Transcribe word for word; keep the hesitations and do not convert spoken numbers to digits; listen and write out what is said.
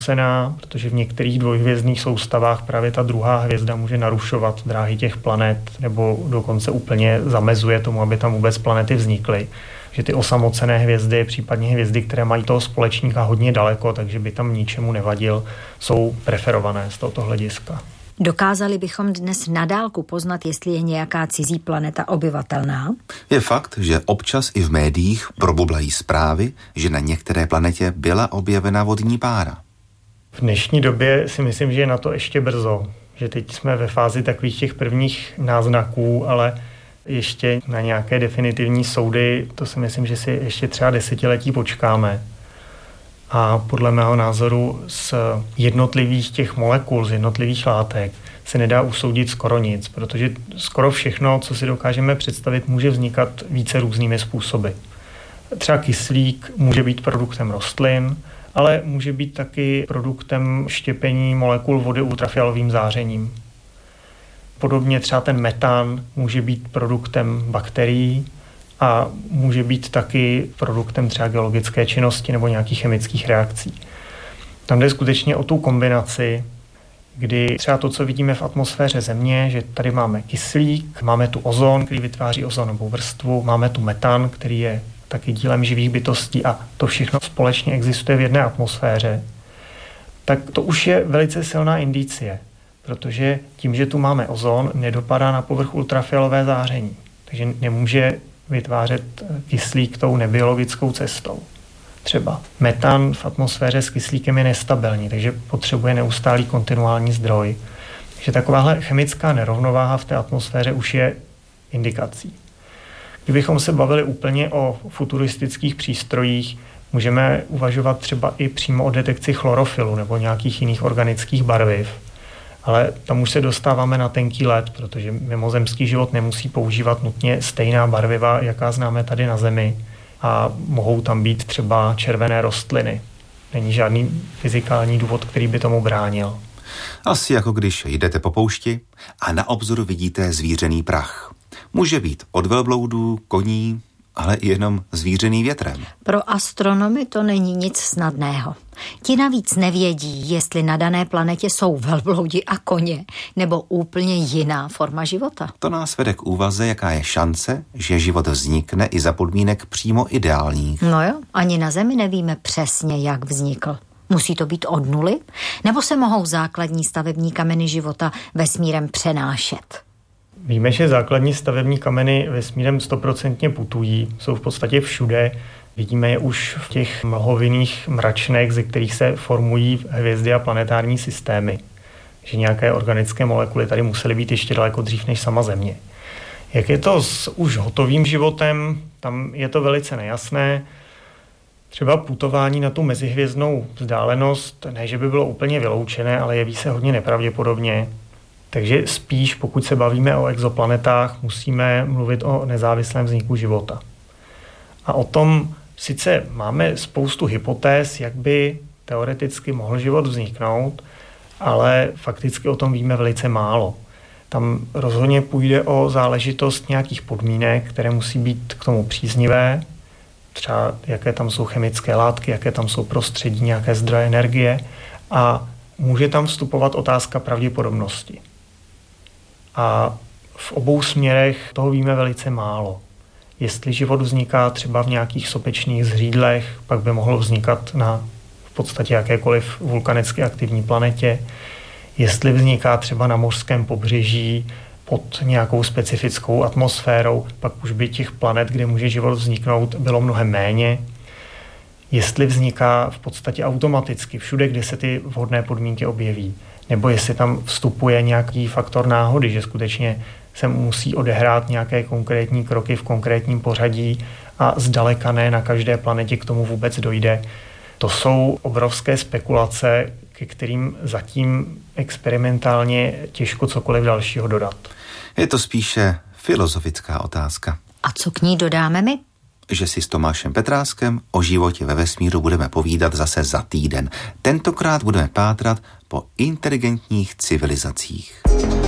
nucená, protože v některých dvojhvězdných soustavách právě ta druhá hvězda může narušovat dráhy těch planet nebo dokonce úplně zamezuje tomu, aby tam vůbec planety vznikly. Že ty osamocené hvězdy, případně hvězdy, které mají toho společníka hodně daleko, takže by tam ničemu nevadil, jsou preferované z tohoto hlediska. Dokázali bychom dnes na dálku poznat, jestli je nějaká cizí planeta obyvatelná? Je fakt, že občas i v médiích probublají zprávy, že na některé planetě byla objevena vodní pára. V dnešní době si myslím, že je na to ještě brzo. Že teď jsme ve fázi takových těch prvních náznaků, ale ještě na nějaké definitivní soudy, to si myslím, že si ještě třeba desetiletí počkáme. A podle mého názoru z jednotlivých těch molekul, z jednotlivých látek se nedá usoudit skoro nic, protože skoro všechno, co si dokážeme představit, může vznikat více různými způsoby. Třeba kyslík může být produktem rostlin, ale může být taky produktem štěpení molekul vody ultrafialovým zářením. Podobně třeba ten metan může být produktem bakterií a může být taky produktem třeba geologické činnosti nebo nějakých chemických reakcí. Tam jde skutečně o tu kombinaci, kdy třeba to, co vidíme v atmosféře Země, že tady máme kyslík, máme tu ozon, který vytváří ozonovou vrstvu, máme tu metan, který je taky dílem živých bytostí a to všechno společně existuje v jedné atmosféře, tak to už je velice silná indicie, protože tím, že tu máme ozon, nedopadá na povrch ultrafialové záření, takže nemůže vytvářet kyslík tou nebiologickou cestou. Třeba metan v atmosféře s kyslíkem je nestabilní, takže potřebuje neustálý kontinuální zdroj. Takže takováhle chemická nerovnováha v té atmosféře už je indikací. Kdybychom se bavili úplně o futuristických přístrojích, můžeme uvažovat třeba i přímo o detekci chlorofilu nebo nějakých jiných organických barviv. Ale tam už se dostáváme na tenký led, protože mimozemský život nemusí používat nutně stejná barviva, jaká známe tady na Zemi. A mohou tam být třeba červené rostliny. Není žádný fyzikální důvod, který by tomu bránil. Asi jako když jdete po poušti a na obzoru vidíte zvířený prach. Může být od velbloudů, koní, ale i jenom zvířený větrem. Pro astronomy to není nic snadného. Ti navíc nevědí, jestli na dané planetě jsou velbloudi a koně, nebo úplně jiná forma života. To nás vede k úvaze, jaká je šance, že život vznikne i za podmínek přímo ideálních. No jo, ani na Zemi nevíme přesně, jak vznikl. Musí to být od nuly? Nebo se mohou základní stavební kameny života vesmírem přenášet? Víme, že základní stavební kameny vesmírem stoprocentně putují, jsou v podstatě všude. Vidíme je už v těch mlhovinných mračnech, ze kterých se formují hvězdy a planetární systémy. Že nějaké organické molekuly tady musely být ještě daleko dřív než sama Země. Jak je to s už hotovým životem, tam je to velice nejasné. Třeba putování na tu mezihvězdnou vzdálenost, ne, že by bylo úplně vyloučené, ale jeví se hodně nepravděpodobně. Takže spíš, pokud se bavíme o exoplanetách, musíme mluvit o nezávislém vzniku života. A o tom sice máme spoustu hypotéz, jak by teoreticky mohl život vzniknout, ale fakticky o tom víme velice málo. Tam rozhodně půjde o záležitost nějakých podmínek, které musí být k tomu příznivé, třeba jaké tam jsou chemické látky, jaké tam jsou prostředí, nějaké zdroje energie a může tam vstupovat otázka pravděpodobnosti. A v obou směrech toho víme velice málo. Jestli život vzniká třeba v nějakých sopečných zřídlech, pak by mohlo vznikat na v podstatě jakékoliv vulkanicky aktivní planetě. Jestli vzniká třeba na mořském pobřeží pod nějakou specifickou atmosférou, pak už by těch planet, kde může život vzniknout, bylo mnohem méně. Jestli vzniká v podstatě automaticky všude, kde se ty vhodné podmínky objeví. Nebo jestli tam vstupuje nějaký faktor náhody, že skutečně se musí odehrát nějaké konkrétní kroky v konkrétním pořadí a zdaleka ne na každé planetě k tomu vůbec dojde. To jsou obrovské spekulace, ke kterým zatím experimentálně těžko cokoliv dalšího dodat. Je to spíše filozofická otázka. A co k ní dodáme my? Že si s Tomášem Petráskem o životě ve vesmíru budeme povídat zase za týden. Tentokrát budeme pátrat po inteligentních civilizacích.